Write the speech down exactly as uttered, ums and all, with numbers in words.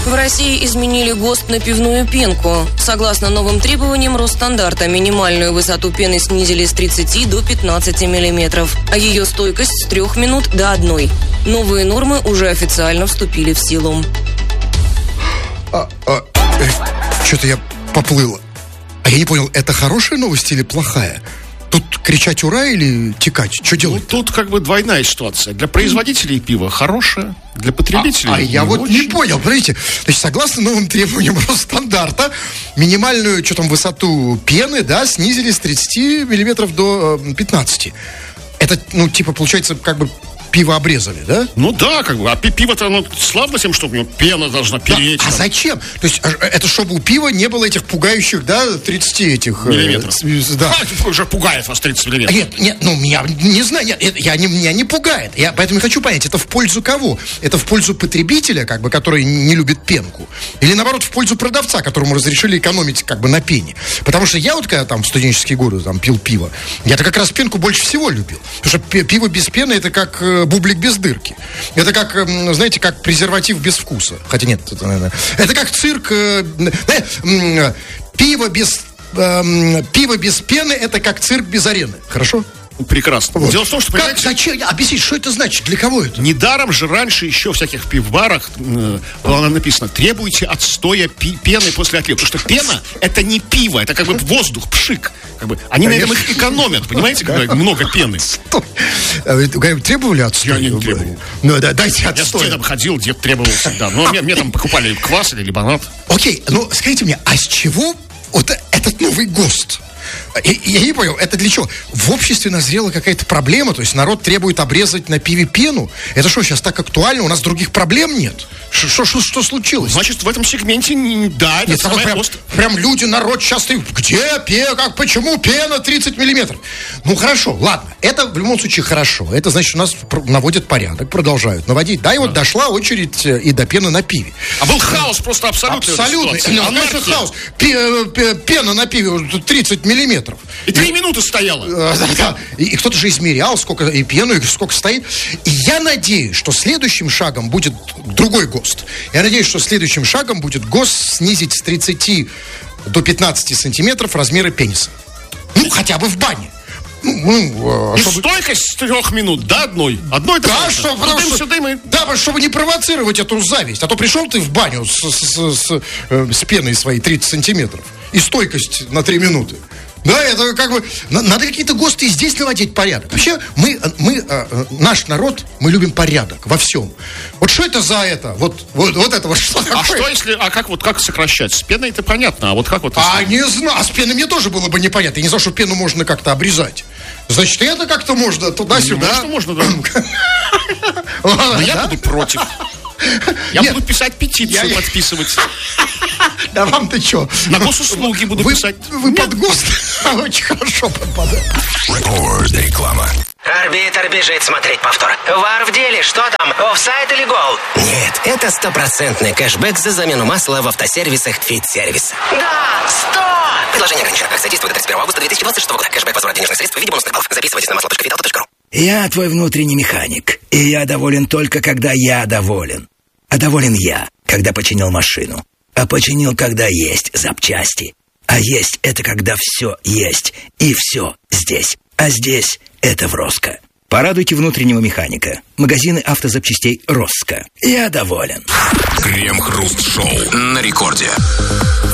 В России изменили ГОСТ на пивную пенку. Согласно новым требованиям Росстандарта, минимальную высоту пены снизили с тридцати до пятнадцати миллиметров, а ее стойкость с трех минут до одной. Новые нормы уже официально вступили в силу. А, а, э, что-то я поплыла. А я не понял, это хорошая новость или плохая? Тут кричать «ура» или текать? Что делать? Ну, тут как бы двойная ситуация. Для производителей пива хорошая, для потребителей А, а я вот очень. не понял, смотрите. Значит, согласно новым требованиям Росстандарта, минимальную, что там, высоту пены, да, снизили с тридцати миллиметров до э, пятнадцати. Это, ну, типа, получается, как бы пиво обрезали, да? Ну да, как бы. А пиво-то оно славно тем, что у него пена должна переть. Да, а зачем? То есть это чтобы у пива не было этих пугающих, да, тридцати этих... Миллиметров. Э, да. А, уже пугает вас тридцать миллиметров. Нет, нет, ну, меня не знаю, нет, я, не, меня не пугает. Я поэтому хочу понять, это в пользу кого? Это в пользу потребителя, как бы, который не любит пенку? Или, наоборот, в пользу продавца, которому разрешили экономить, как бы, на пене? Потому что я вот, когда там в студенческие годы там пил пиво, я-то как раз пенку больше всего любил. Потому что пиво без пены — это как э, бублик без дырки. Это как, э, знаете, как презерватив без вкуса. Хотя нет, это, наверное, это как цирк. Э, э, пиво без... Эм, пиво без пены — это как цирк без арены. Хорошо? Прекрасно. Вот. Дело в том, что, как, зачем? Объясни, что это значит? Для кого это? Недаром же раньше еще в всяких пивбарах э, было написано: требуйте отстоя пи- пены после отлива. Потому что пена — это не пиво, это как бы воздух, пшик. Как бы. Они Конечно. На этом их экономят, понимаете, когда много пены. Стой. А вы требовали отстоя? Я не требовал. Ну да, дайте отстоя. Я с дедом ходил, дед требовал всегда. Но мне, мне там покупали квас или лимонад. Окей, ну скажите мне, а с чего вот этот новый ГОСТ? Я, я не понял, это для чего? В обществе назрела какая-то проблема, то есть народ требует обрезать на пиве пену. Это что, сейчас так актуально? У нас других проблем нет? Что, что, что случилось? Значит, в этом сегменте, да, это нет, самое прям, просто. Прям люди, народ сейчас, где пена, как, почему пена тридцать миллиметров? Ну, хорошо, ладно, это в любом случае хорошо. Это значит, у нас наводят порядок, продолжают наводить. Да, и вот да. дошла очередь и до пены на пиве. А был хаос просто абсолютный. Абсолютный. Ну, конечно, хаос. Пена на пиве тридцать миллиметров. И три минуты стояла. Да, да. И, и кто-то же измерял, сколько и пену, и сколько стоит. И я надеюсь, что следующим шагом будет другой ГОСТ. Я надеюсь, что следующим шагом будет ГОСТ снизить с тридцати до пятнадцати сантиметров размеры пениса. Ну, хотя бы в бане. Ну, и чтобы... стойкость с трех минут до одной. Одной да, что, потому что, что, и... да, чтобы не провоцировать эту зависть. А то пришел ты в баню с, с, с, э, с пеной своей тридцать сантиметров. И стойкость на три минуты. Да, это как бы... Надо какие-то ГОСТы и здесь наводить порядок. Вообще, мы, мы э, наш народ, мы любим порядок во всем. Вот что это за это? Вот, вот, вот это вот что такое? А что если... А как вот как сокращать? С пеной это понятно, а вот как вот... А не знаю, а с пеной мне тоже было бы непонятно. Я не знал, что пену можно как-то обрезать. Значит, это как-то можно туда-сюда. Можно, можно, да. Но я буду против. Я Нет, буду писать петицию, я, подписывать. Да вам-то что? На госуслуги буду вы, писать. Вы Нет. под ГОСТ очень хорошо подпадаете. Реклама. Арбитр бежит смотреть повтор. Вар в деле, что там, офсайд или гол? Нет, это стопроцентный кэшбэк за замену масла в автосервисах Фит-сервис. Да, сто! Предложение ограничено. Акция действует до тридцать первого августа две тысячи двадцать шестого года. Кэшбэк возврат денежных средств в виде бонусных баллов. Записывайтесь на масло точка виталта точка ру. Я твой внутренний механик, и я доволен только, когда я доволен. А доволен я, когда починил машину. А починил, когда есть запчасти. А есть — это когда все есть, и все здесь. А здесь — это в Роско. Порадуйте внутреннего механика. Магазины автозапчастей Роско. Я доволен. Крем-хруст-шоу на рекорде.